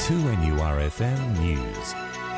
2NURFM News.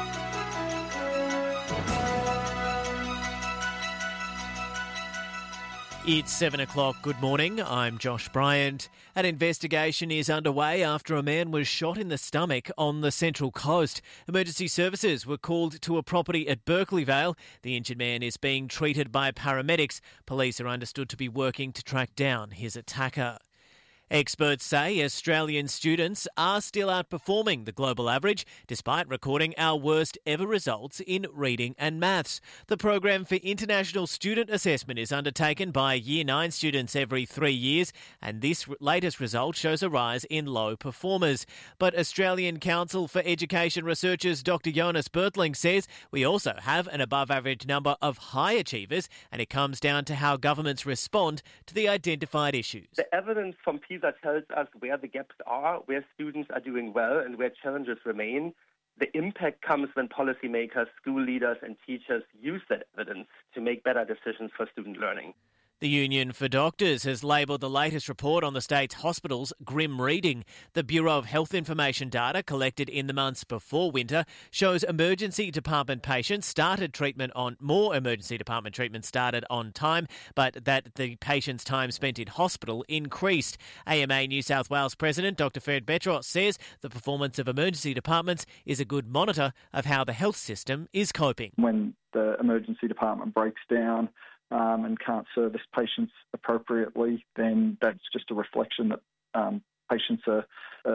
It's 7 o'clock. Good morning. I'm Josh Bryant. An investigation is underway after a man was shot in the stomach on the Central Coast. Emergency services were called to a property at Berkeley Vale. The injured man is being treated by paramedics. Police are understood to be working to track down his attacker. Experts say Australian students are still outperforming the global average despite recording our worst ever results in reading and maths. The program for international student assessment is undertaken by Year 9 students every 3 years, and this latest result shows a rise in low performers. But Australian Council for Education researchers Dr Jonas Bertling says we also have an above average number of high achievers, and it comes down to how governments respond to the identified issues. The evidence from PISA tells us where the gaps are, where students are doing well and where challenges remain. The impact comes when policymakers, school leaders and teachers use that evidence to make better decisions for student learning. The Union for Doctors has labelled the latest report on the state's hospitals grim reading. The Bureau of Health Information data collected in the months before winter shows emergency department patients started treatment on more emergency department treatment started on time, but that the patients' time spent in hospital increased. AMA New South Wales President Dr Fred Betros says the performance of emergency departments is a good monitor of how the health system is coping. When the emergency department breaks down and can't service patients appropriately, then that's just a reflection that patients are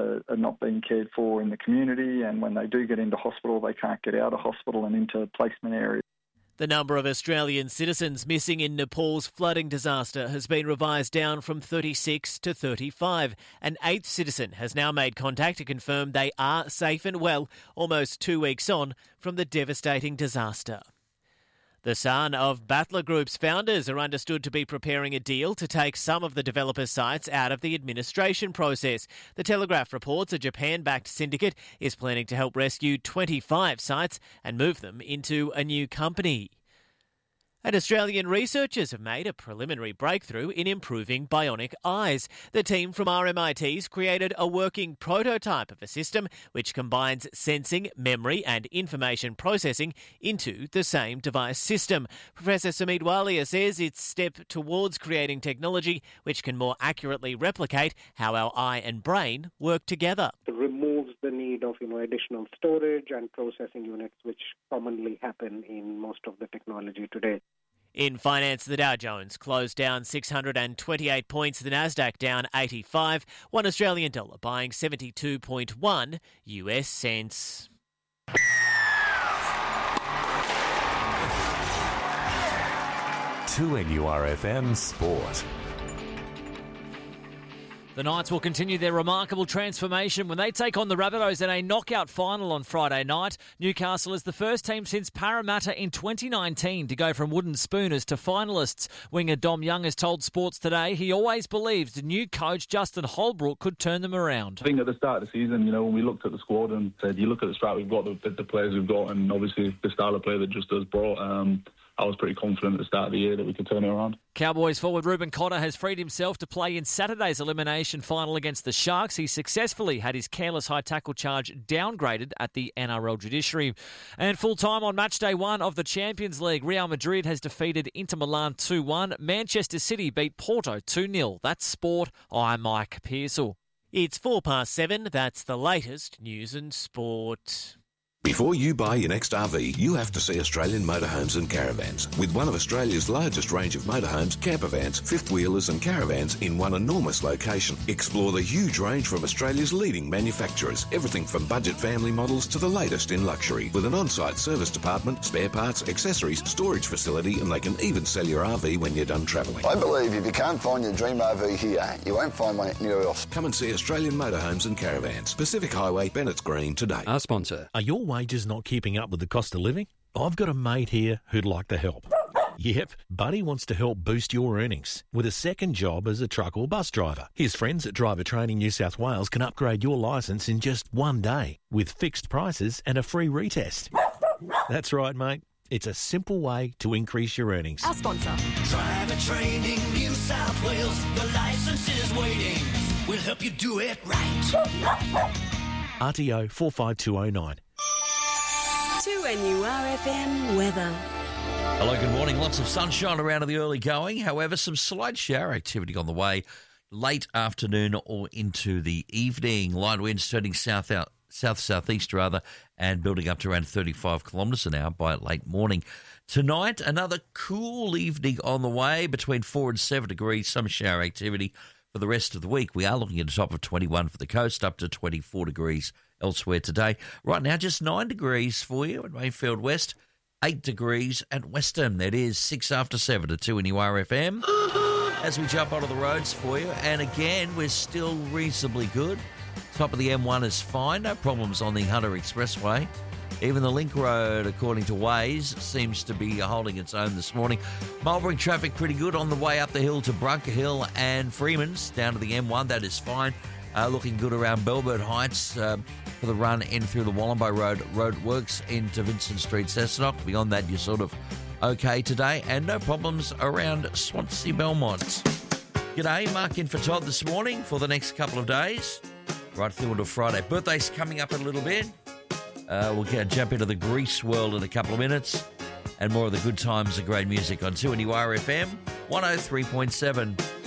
not being cared for in the community, and when they do get into hospital, they can't get out of hospital and into placement areas. The number of Australian citizens missing in Nepal's flooding disaster has been revised down from 36 to 35. An eighth citizen has now made contact to confirm they are safe and well, almost 2 weeks on from the devastating disaster. The son of Battler Group's founders are understood to be preparing a deal to take some of the developers' sites out of the administration process. The Telegraph reports a Japan-backed syndicate is planning to help rescue 25 sites and move them into a new company. And Australian researchers have made a preliminary breakthrough in improving bionic eyes. The team from RMIT's created a working prototype of a system which combines sensing, memory and information processing into the same device system. Professor Sumit Walia says it's a step towards creating technology which can more accurately replicate how our eye and brain work together. It removes the need of additional storage and processing units which commonly happen in most of the technology today. In finance, the Dow Jones closed down 628 points, the Nasdaq down 85, $1 Australian dollar buying 72.1 US cents. To NURFM Sport. The Knights will continue their remarkable transformation when they take on the Rabbitohs in a knockout final on Friday night. Newcastle is the first team since Parramatta in 2019 to go from wooden spooners to finalists. Winger Dom Young has told Sports Today he always believed the new coach Justin Holbrook could turn them around. I think at the start of the season, when we looked at the squad and said, you look at the strat we've got, the players we've got, and obviously the style of play that just has brought, I was pretty confident at the start of the year that we could turn it around. Cowboys forward Ruben Cotter has freed himself to play in Saturday's elimination final against the Sharks. He successfully had his careless high tackle charge downgraded at the NRL judiciary. And full time on match day 1 of the Champions League, Real Madrid has defeated Inter Milan 2-1. Manchester City beat Porto 2-0. That's sport. I'm Mike Pearsall. It's 7:04. That's the latest news and sport. Before you buy your next RV, you have to see Australian Motorhomes and Caravans. With one of Australia's largest range of motorhomes, campervans, fifth wheelers and caravans in one enormous location. Explore the huge range from Australia's leading manufacturers. Everything from budget family models to the latest in luxury. With an on-site service department, spare parts, accessories, storage facility, and they can even sell your RV when you're done travelling. I believe if you can't find your dream RV here, you won't find one anywhere else. Come and see Australian Motorhomes and Caravans. Pacific Highway, Bennett's Green today. Our sponsor. Are your wages not keeping up with the cost of living? I've got a mate here who'd like to help. Yep, Buddy wants to help boost your earnings with a second job as a truck or bus driver. His friends at Driver Training New South Wales can upgrade your licence in just 1 day with fixed prices and a free retest. That's right, mate. It's a simple way to increase your earnings. Our sponsor. Driver Training New South Wales. Your licence is waiting. We'll help you do it right. RTO 45209. 2NURFM weather. Hello, good morning. Lots of sunshine around in the early going. However, some slight shower activity on the way late afternoon or into the evening. Light winds turning south-southeast rather, and building up to around 35 kilometres an hour by late morning. Tonight, another cool evening on the way, between 4 and 7 degrees, some shower activity. For the rest of the week, we are looking at a top of 21 for the coast, up to 24 degrees elsewhere today. Right now, just 9 degrees for you at Mayfield West, 8 degrees at Western. It is 6 after 7 at 2NURFM. As we jump onto the roads for you, and again, we're still reasonably good. Top of the M1 is fine, no problems on the Hunter Expressway. Even the Link Road, according to Waze, seems to be holding its own this morning. Marlborough traffic pretty good on the way up the hill to Brunker Hill and Freeman's, down to the M1, that is fine. Looking good around Belbert Heights for the run in through the Wollombo Road works into Vincent Street, Cessnock. Beyond that, you're sort of okay today, and no problems around Swansea Belmont. G'day, Mark in for Todd this morning for the next couple of days, right through into Friday. Birthday's coming up in a little bit. We'll jump into the Grease world in a couple of minutes, and more of the good times and great music on 2NURFM 103.7.